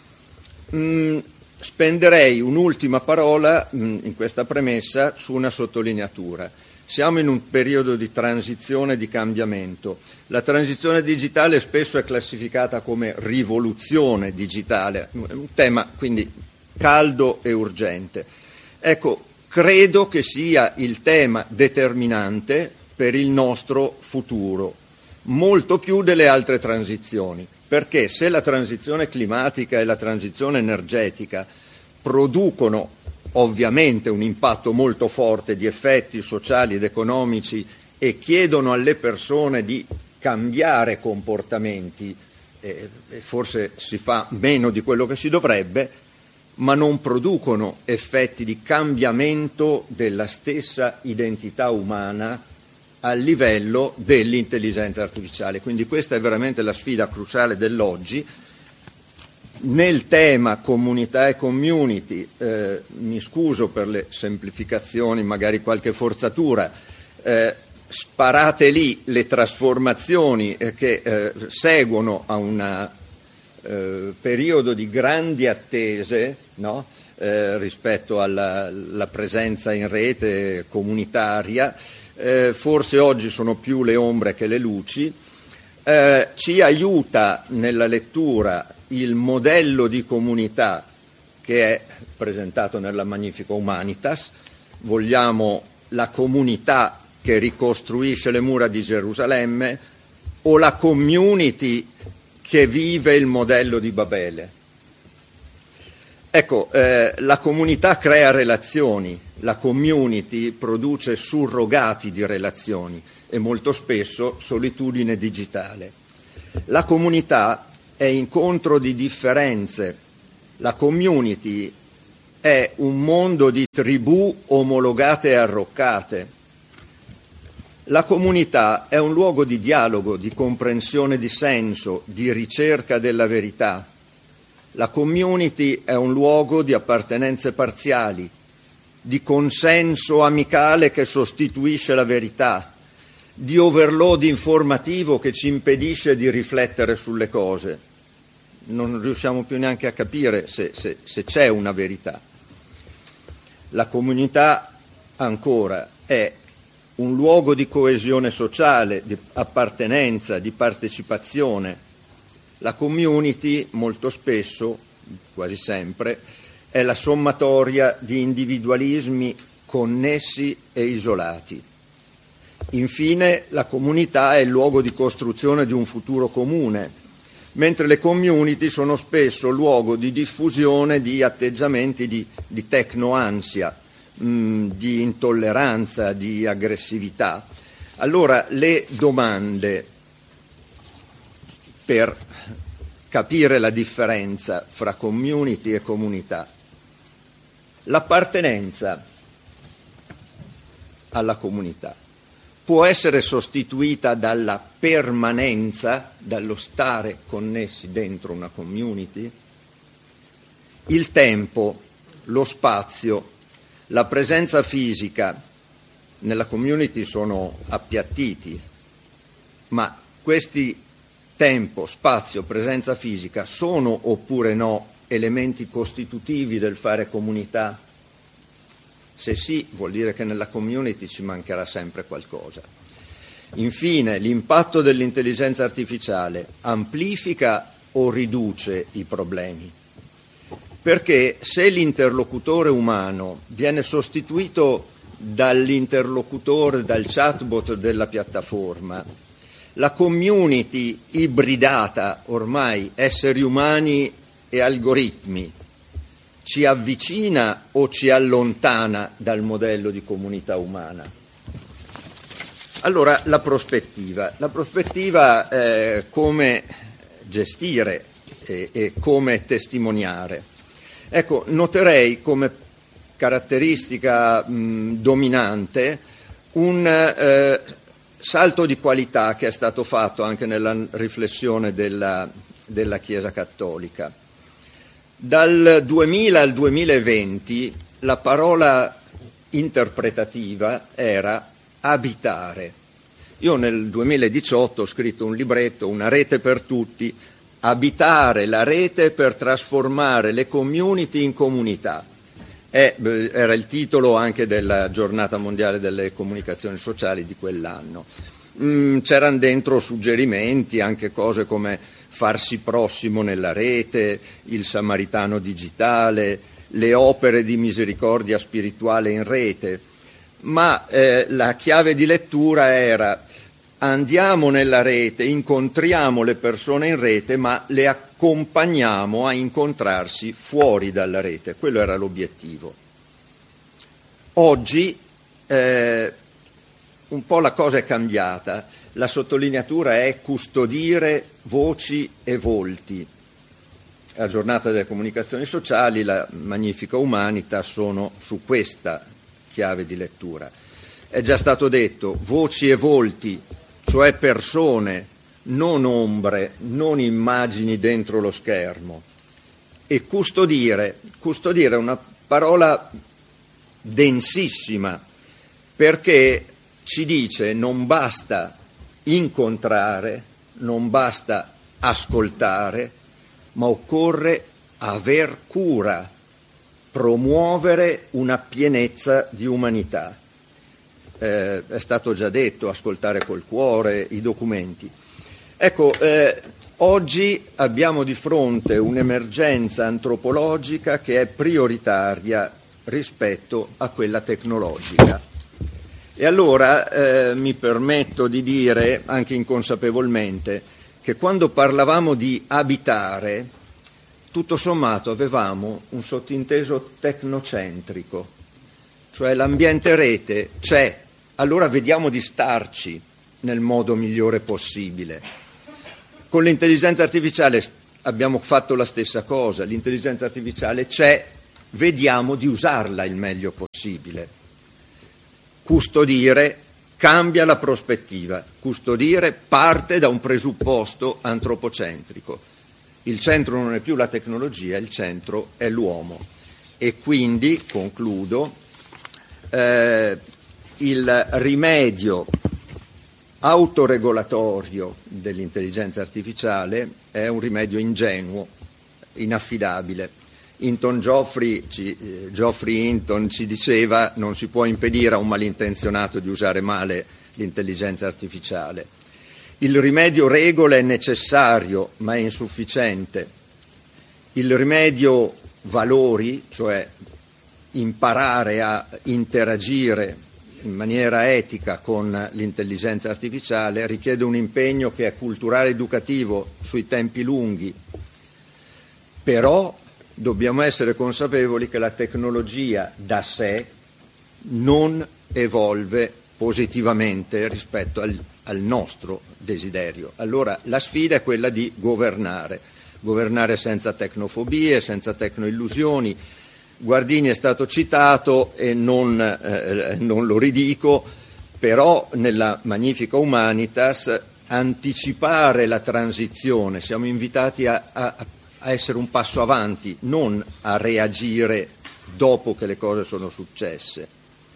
Spenderei un'ultima parola in questa premessa su una sottolineatura. Siamo in un periodo di transizione, di cambiamento. La transizione digitale spesso è classificata come rivoluzione digitale, un tema quindi caldo e urgente. Ecco, credo che sia il tema determinante per il nostro futuro, molto più delle altre transizioni, perché se la transizione climatica e la transizione energetica producono ovviamente un impatto molto forte di effetti sociali ed economici e chiedono alle persone di cambiare comportamenti, forse si fa meno di quello che si dovrebbe, ma non producono effetti di cambiamento della stessa identità umana a livello dell'intelligenza artificiale. Quindi questa è veramente la sfida cruciale dell'oggi. Nel tema comunità e community, mi scuso per le semplificazioni, magari qualche forzatura, sparate lì le trasformazioni che seguono a un periodo di grandi attese, no? Rispetto alla presenza in rete comunitaria. Forse oggi sono più le ombre che le luci. Ci aiuta nella lettura il modello di comunità che è presentato nella Magnifica Humanitas. Vogliamo la comunità che ricostruisce le mura di Gerusalemme o la community che vive il modello di Babele? Ecco, la comunità crea relazioni, la community produce surrogati di relazioni e molto spesso solitudine digitale. La comunità è incontro di differenze, la community è un mondo di tribù omologate e arroccate. La comunità è un luogo di dialogo, di comprensione di senso, di ricerca della verità. La community è un luogo di appartenenze parziali, di consenso amicale che sostituisce la verità, di overload informativo che ci impedisce di riflettere sulle cose. Non riusciamo più neanche a capire se c'è una verità. La comunità, ancora, è un luogo di coesione sociale, di appartenenza, di partecipazione. La community, molto spesso, quasi sempre, è la sommatoria di individualismi connessi e isolati. Infine, la comunità è il luogo di costruzione di un futuro comune, mentre le community sono spesso luogo di diffusione di atteggiamenti di tecnoansia, di intolleranza, di aggressività. Allora, le domande per capire la differenza fra community e comunità. L'appartenenza alla comunità può essere sostituita dalla permanenza, dallo stare connessi dentro una community? Il tempo, lo spazio, la presenza fisica nella community sono appiattiti, ma questi tempo, spazio, presenza fisica sono oppure no elementi costitutivi del fare comunità? Se sì, vuol dire che nella community ci mancherà sempre qualcosa. Infine, l'impatto dell'intelligenza artificiale amplifica o riduce i problemi? Perché se l'interlocutore umano viene sostituito dall'interlocutore, dal chatbot della piattaforma, la community ibridata, ormai esseri umani e algoritmi, ci avvicina o ci allontana dal modello di comunità umana? Allora, la prospettiva come gestire e come testimoniare. Ecco, noterei come caratteristica dominante un salto di qualità che è stato fatto anche nella riflessione della Chiesa Cattolica. Dal 2000 al 2020 la parola interpretativa era abitare. Io nel 2018 ho scritto un libretto, Una rete per tutti, abitare la rete per trasformare le community in comunità. Era il titolo anche della Giornata Mondiale delle Comunicazioni Sociali di quell'anno. C'erano dentro suggerimenti, anche cose come farsi prossimo nella rete, il samaritano digitale, le opere di misericordia spirituale in rete, ma la chiave di lettura era: andiamo nella rete, incontriamo le persone in rete, ma le accompagniamo a incontrarsi fuori dalla rete. Quello era l'obiettivo. Oggi un po' la cosa è cambiata. La sottolineatura è custodire voci e volti. La Giornata delle Comunicazioni Sociali, la Magnifica Humanitas sono su questa chiave di lettura. È già stato detto, voci e volti, cioè persone, non ombre, non immagini dentro lo schermo. E custodire è una parola densissima, perché ci dice non basta incontrare, non basta ascoltare, ma occorre aver cura, promuovere una pienezza di umanità. È stato già detto, ascoltare col cuore, i documenti. Ecco, oggi abbiamo di fronte un'emergenza antropologica che è prioritaria rispetto a quella tecnologica. E allora mi permetto di dire, anche inconsapevolmente, che quando parlavamo di abitare tutto sommato avevamo un sottinteso tecnocentrico, cioè l'ambiente rete c'è, allora vediamo di starci nel modo migliore possibile. Con l'intelligenza artificiale abbiamo fatto la stessa cosa, l'intelligenza artificiale c'è, vediamo di usarla il meglio possibile. Custodire cambia la prospettiva, custodire parte da un presupposto antropocentrico. Il centro non è più la tecnologia, il centro è l'uomo. E quindi, concludo, il rimedio autoregolatorio dell'intelligenza artificiale è un rimedio ingenuo, inaffidabile. Geoffrey Hinton ci diceva: non si può impedire a un malintenzionato di usare male l'intelligenza artificiale. Il rimedio regola è necessario, ma è insufficiente. Il rimedio valori, cioè imparare a interagire in maniera etica con l'intelligenza artificiale, richiede un impegno che è culturale ed educativo sui tempi lunghi. Però dobbiamo essere consapevoli che la tecnologia da sé non evolve positivamente rispetto al nostro desiderio. Allora la sfida è quella di governare senza tecnofobie, senza tecnoillusioni. Guardini è stato citato e non lo ridico, però nella Magnifica Humanitas anticipare la transizione, siamo invitati a essere un passo avanti, non a reagire dopo che le cose sono successe,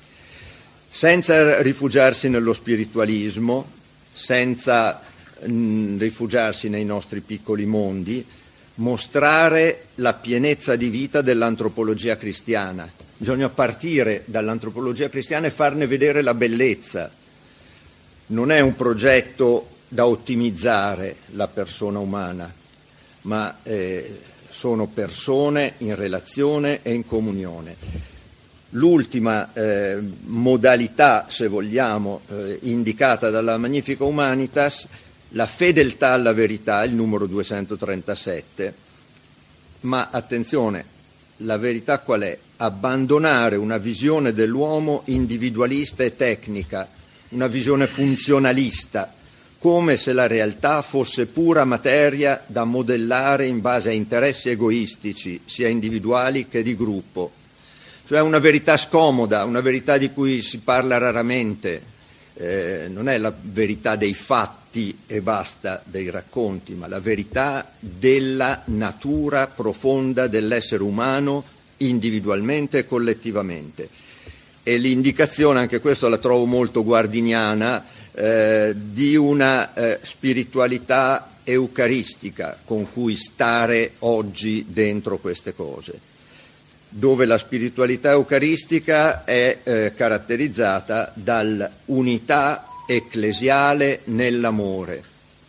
senza rifugiarsi nello spiritualismo, senza rifugiarsi nei nostri piccoli mondi, mostrare la pienezza di vita dell'antropologia cristiana. Bisogna partire dall'antropologia cristiana e farne vedere la bellezza. Non è un progetto da ottimizzare la persona umana, ma sono persone in relazione e in comunione. L'ultima modalità, se vogliamo, indicata dalla Magnifica Humanitas, la fedeltà alla verità, il numero 237, ma attenzione, la verità qual è? Abbandonare una visione dell'uomo individualista e tecnica, una visione funzionalista, come se la realtà fosse pura materia da modellare in base a interessi egoistici, sia individuali che di gruppo. Cioè una verità scomoda, una verità di cui si parla raramente, non è la verità dei fatti e basta, dei racconti, ma la verità della natura profonda dell'essere umano individualmente e collettivamente. E l'indicazione, anche questo la trovo molto guardiniana, di una spiritualità eucaristica con cui stare oggi dentro queste cose, dove la spiritualità eucaristica è caratterizzata dall'unità ecclesiale nell'amore.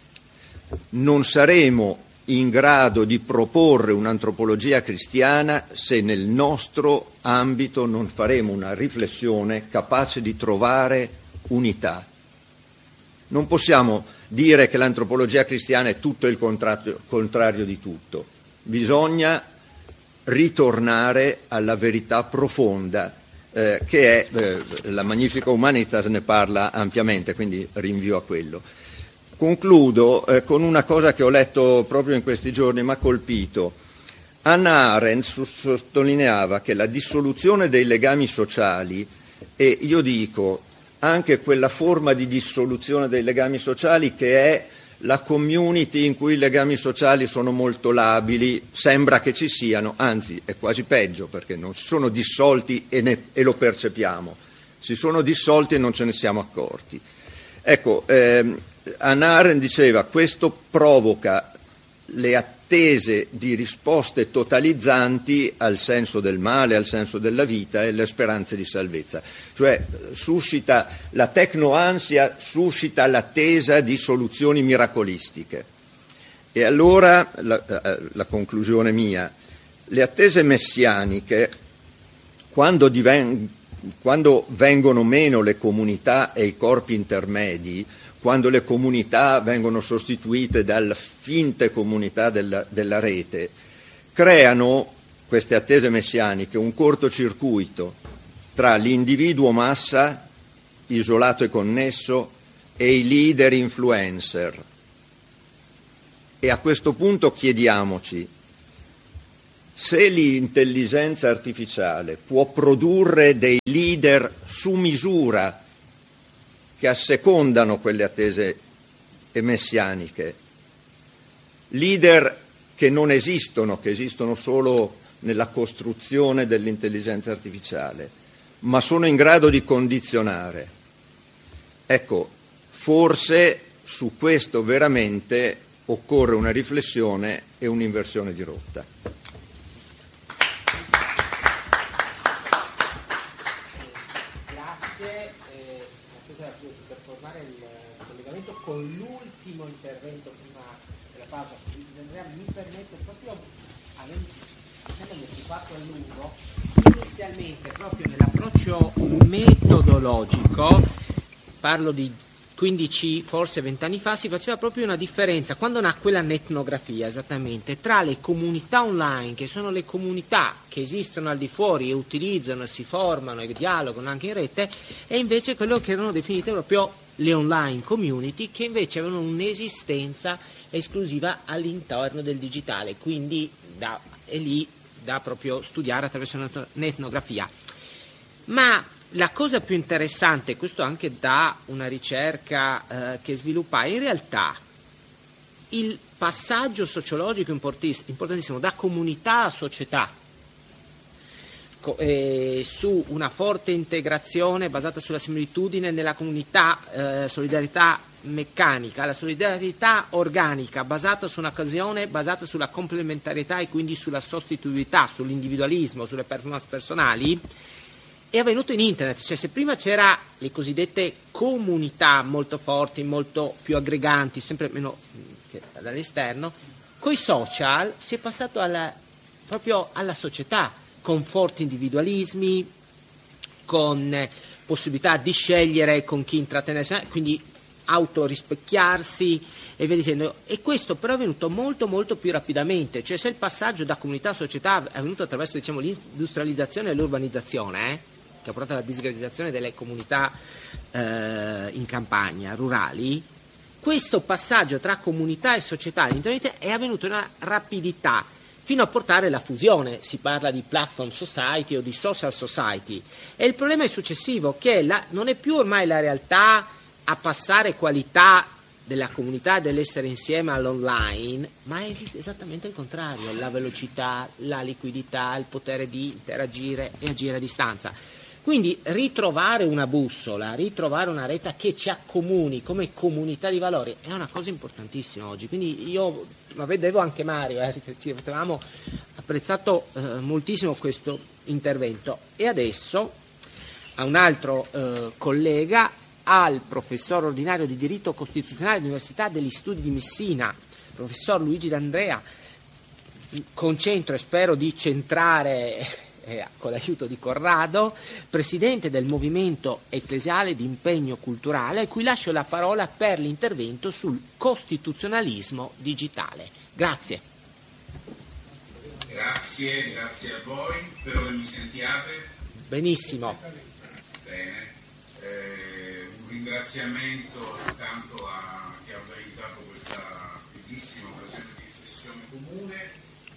Non saremo in grado di proporre un'antropologia cristiana se nel nostro ambito non faremo una riflessione capace di trovare unità. Non possiamo dire che l'antropologia cristiana è tutto il contrario di tutto. Bisogna ritornare alla verità profonda, che è, la Magnifica Humanitas ne parla ampiamente, quindi rinvio a quello. Concludo con una cosa che ho letto proprio in questi giorni, mi ha colpito. Hannah Arendt sottolineava che la dissoluzione dei legami sociali, e io dico anche quella forma di dissoluzione dei legami sociali che è la community in cui i legami sociali sono molto labili, sembra che ci siano, anzi è quasi peggio perché non si sono dissolti e lo percepiamo, si sono dissolti e non ce ne siamo accorti. Ecco, Hannah Arendt diceva: questo provoca le attese di risposte totalizzanti al senso del male, al senso della vita e le speranze di salvezza. Cioè suscita la tecnoansia, suscita l'attesa di soluzioni miracolistiche. E allora la conclusione mia: le attese messianiche, quando vengono meno le comunità e i corpi intermedi, quando le comunità vengono sostituite dalle finte comunità della rete, creano queste attese messianiche un cortocircuito tra l'individuo massa isolato e connesso e i leader influencer. E a questo punto chiediamoci: se l'intelligenza artificiale può produrre dei leader su misura che assecondano quelle attese messianiche, leader che non esistono, che esistono solo nella costruzione dell'intelligenza artificiale, ma sono in grado di condizionare. Ecco, forse su questo veramente occorre una riflessione e un'inversione di rotta. Grazie. Per formare il collegamento con l'ultimo intervento prima della pausa, Andrea, mi permette proprio, essendo fatto a lungo, inizialmente proprio nell'approccio metodologico, parlo di 15, forse 20 anni fa, si faceva proprio una differenza, quando nacque l'etnografia esattamente, tra le comunità online, che sono le comunità che esistono al di fuori e utilizzano, si formano e dialogano anche in rete, e invece quello che erano definite proprio le online community, che invece avevano un'esistenza esclusiva all'interno del digitale, quindi è lì da proprio studiare attraverso un'etnografia. Ma la cosa più interessante, questo anche da una ricerca che sviluppai, in realtà il passaggio sociologico importantissimo da comunità a società, su una forte integrazione basata sulla similitudine nella comunità, solidarietà meccanica, la solidarietà organica basata su un'occasione, basata sulla complementarietà e quindi sulla sostituibilità, sull'individualismo, sulle performance personali, è avvenuto in internet. Cioè, se prima c'era le cosiddette comunità molto forti, molto più aggreganti, sempre meno che dall'esterno, coi social si è passato proprio alla società, con forti individualismi, con possibilità di scegliere con chi intrattenersi, quindi autorispecchiarsi e via dicendo. E questo però è avvenuto molto molto più rapidamente. Cioè, se il passaggio da comunità a società è avvenuto attraverso, diciamo, l'industrializzazione e l'urbanizzazione, che ha portato alla disgregazione delle comunità in campagna, rurali, questo passaggio tra comunità e società all'internet è avvenuto in una rapidità fino a portare alla fusione. Si parla di platform society o di social society, e il problema è successivo, che non è più ormai la realtà a passare qualità della comunità e dell'essere insieme all'online, ma è esattamente il contrario: la velocità, la liquidità, il potere di interagire e agire a distanza. Quindi ritrovare una bussola, ritrovare una rete che ci accomuni come comunità di valori è una cosa importantissima oggi. Quindi io, ma vedevo anche Mario, ci avevamo apprezzato moltissimo questo intervento. E adesso a un altro collega, al professor ordinario di diritto costituzionale dell'Università degli Studi di Messina, professor Luigi D'Andrea. Concentro e spero di centrare con l'aiuto di Corrado, presidente del movimento ecclesiale di impegno culturale, a cui lascio la parola per l'intervento sul costituzionalismo digitale. Grazie. Grazie a voi, spero che mi sentiate. Benissimo. Bene. Un ringraziamento intanto a chi ha organizzato questa bellissima occasione di riflessione comune.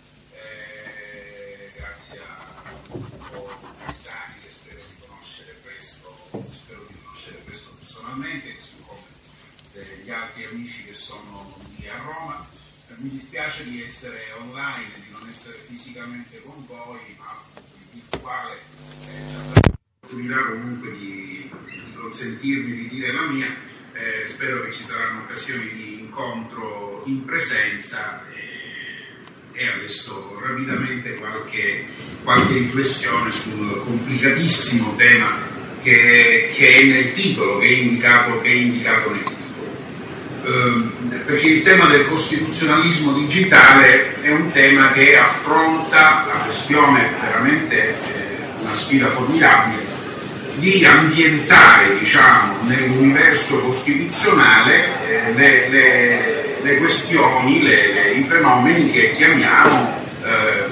Grazie a Cristani, che spero di conoscere presto personalmente, così come degli altri amici che sono qui a Roma. Mi dispiace di essere online, di non essere fisicamente con voi, ma il virtuale ci ha dato l'opportunità comunque di consentirmi di dire la mia. Spero che ci saranno occasioni di incontro in presenza. E adesso rapidamente qualche riflessione sul complicatissimo tema che è nel titolo, che è indicato nel titolo. Perché il tema del costituzionalismo digitale è un tema che affronta la questione, veramente una sfida formidabile, di ambientare, diciamo, nell'universo costituzionale le questioni, i fenomeni che chiamiamo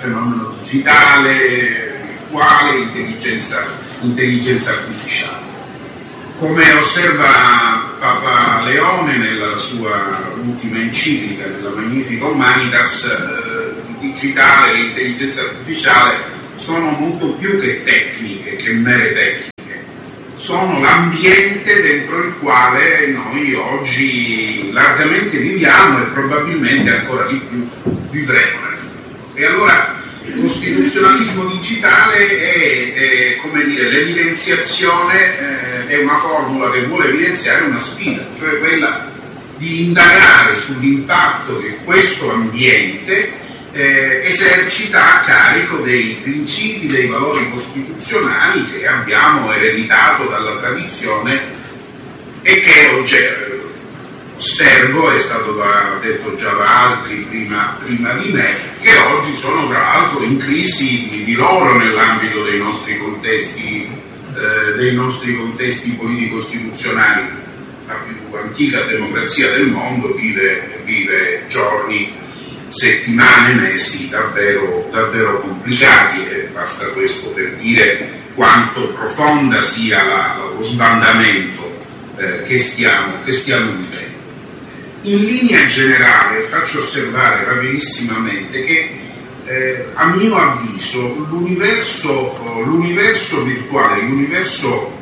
fenomeno digitale, virtuale, intelligenza artificiale. Come osserva Papa Leone nella sua ultima enciclica, nella Magnifica Humanitas, il digitale e l'intelligenza artificiale sono molto più che tecniche, che mere tecniche, sono l'ambiente dentro il quale noi oggi largamente viviamo e probabilmente ancora di più vivremo nel futuro. E allora il costituzionalismo digitale è come dire, l'evidenziazione, è una formula che vuole evidenziare una sfida, cioè quella di indagare sull'impatto che questo ambiente esercita a carico dei principi, dei valori costituzionali che abbiamo ereditato dalla tradizione e che osservo, è stato detto già da altri prima di me, che oggi sono tra l'altro in crisi di loro nell'ambito dei nostri contesti politico-costituzionali. La più antica democrazia del mondo vive giorni, settimane, mesi davvero complicati, e basta questo per dire quanto profonda sia lo sbandamento che stiamo vivendo. In linea generale faccio osservare rapidissimamente che a mio avviso l'universo virtuale, l'universo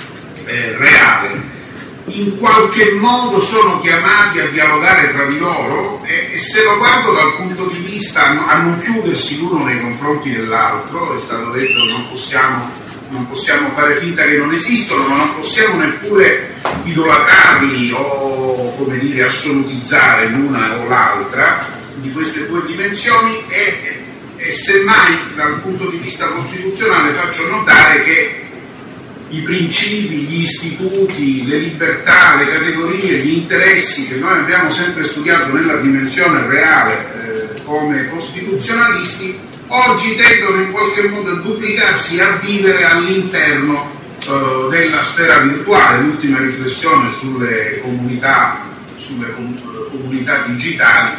reale, in qualche modo sono chiamati a dialogare tra di loro e se lo guardo dal punto di vista a non chiudersi l'uno nei confronti dell'altro. È stato detto che non possiamo fare finta che non esistono, ma non possiamo neppure idolatrarli o, come dire, assolutizzare l'una o l'altra di queste due dimensioni e semmai dal punto di vista costituzionale faccio notare che i principi, gli istituti, le libertà, le categorie, gli interessi che noi abbiamo sempre studiato nella dimensione reale come costituzionalisti, oggi tendono in qualche modo a duplicarsi e a vivere all'interno della sfera virtuale. L'ultima riflessione sulle comunità digitali,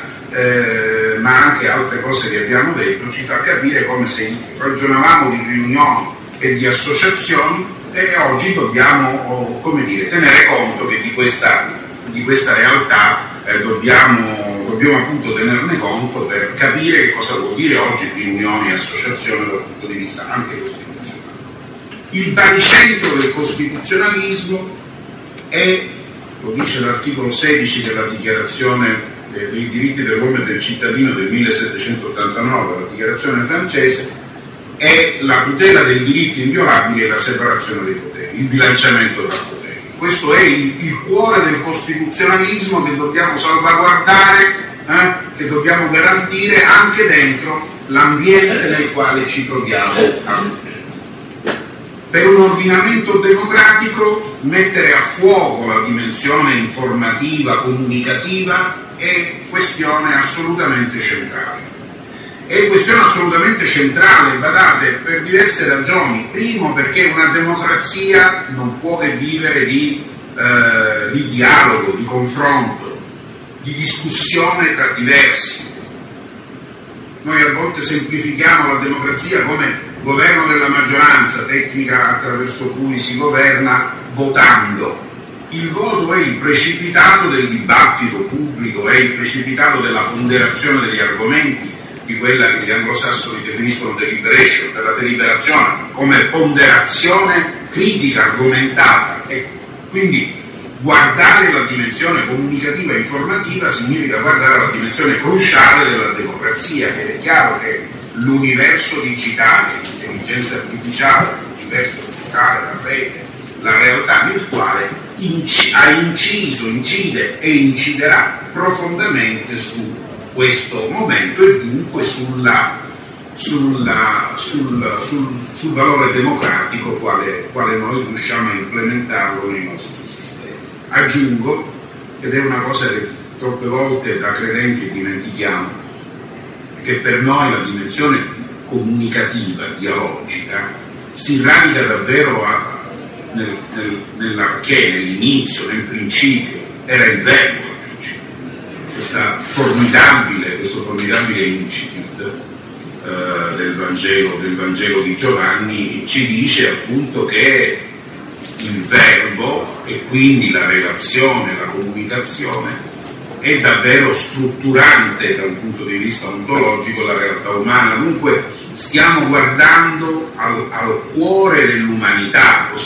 ma anche altre cose che abbiamo detto, ci fa capire come se ragionavamo di riunioni e di associazioni e oggi dobbiamo, come dire, tenere conto che di questa realtà dobbiamo appunto tenerne conto per capire che cosa vuol dire oggi riunioni e associazioni dal punto di vista anche costituzionale. Il baricentro del costituzionalismo è, lo dice l'articolo 16 della Dichiarazione dei diritti dell'uomo e del cittadino del 1789, la dichiarazione francese, è la tutela dei diritti inviolabili e la separazione dei poteri, il bilanciamento tra poteri. Questo è il cuore del costituzionalismo che dobbiamo salvaguardare, che dobbiamo garantire anche dentro l'ambiente nel quale ci troviamo. Per un ordinamento democratico mettere a fuoco la dimensione informativa, comunicativa è questione assolutamente centrale. È questione assolutamente centrale, badate, per diverse ragioni. Primo, perché una democrazia non può che vivere di dialogo, di confronto, di discussione tra diversi. Noi a volte semplifichiamo la democrazia come governo della maggioranza, tecnica attraverso cui si governa votando. Il voto è il precipitato del dibattito pubblico, è il precipitato della ponderazione degli argomenti, di quella che gli anglosassoni definiscono deliberation, della deliberazione come ponderazione critica, argomentata. E quindi guardare la dimensione comunicativa e informativa significa guardare la dimensione cruciale della democrazia, che è chiaro che l'universo digitale, l'intelligenza artificiale, l'universo digitale, la rete, la realtà virtuale ha inciso, incide e inciderà profondamente su questo momento e dunque sul valore democratico quale noi riusciamo a implementarlo nei nostri sistemi. Aggiungo, ed è una cosa che troppe volte da credenti dimentichiamo, che per noi la dimensione comunicativa, dialogica, si radica davvero nell'arché, nell'inizio, nel principio, era il verbo. Questo formidabile incipit del Vangelo di Giovanni ci dice appunto che il verbo e quindi la relazione, la comunicazione è davvero strutturante dal punto di vista ontologico la realtà umana. Dunque stiamo guardando al cuore dell'umanità, così